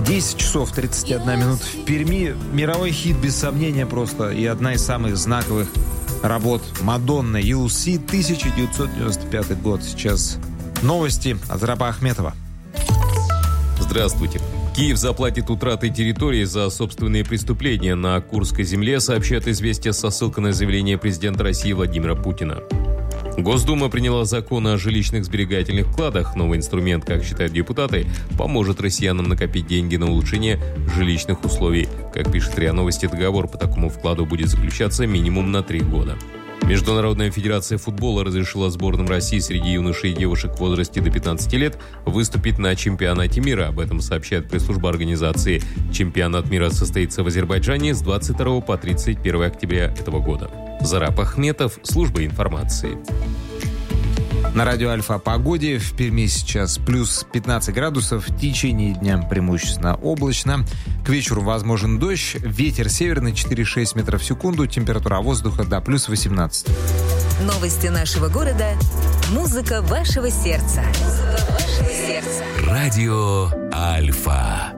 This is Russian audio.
10 часов 31 минута в Перми. Мировой хит, без сомнения, просто. И одна из самых знаковых работ Мадонны. You'll See, 1995 год. Сейчас новости от Зураба Ахметова. Здравствуйте. Киев заплатит утраты территории за собственные преступления на Курской земле, сообщает «Известия» со ссылкой на заявление президента России Владимира Путина. Госдума приняла закон о жилищных сберегательных вкладах. Новый инструмент, как считают депутаты, поможет россиянам накопить деньги на улучшение жилищных условий. Как пишет РИА Новости, договор по такому вкладу будет заключаться минимум на 3 года. Международная федерация футбола разрешила сборным России среди юношей и девушек в возрасте до 15 лет выступить на чемпионате мира. Об этом сообщает пресс-служба организации. Чемпионат мира состоится в Азербайджане с 22 по 31 октября этого года. Зураб Ахметов, служба информации. На радио Альфа о погоде. В Перми сейчас плюс 15 градусов. В течение дня преимущественно облачно. К вечеру возможен дождь. Ветер северный 4,6 метров в секунду. Температура воздуха до плюс 18. Новости нашего города. Музыка вашего сердца. Радио Альфа.